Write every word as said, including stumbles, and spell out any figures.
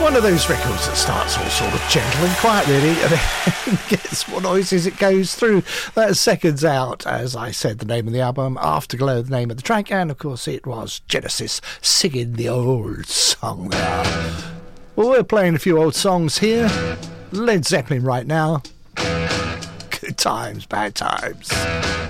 One of those records that starts all sort of gentle and quiet, really, and then gets more noisy as it goes through. That's Seconds Out, as I said, the name of the album, Afterglow, the name of the track, and of course it was Genesis singing the old song there. Well, we're playing a few old songs here. Led Zeppelin right now. Good times, bad times.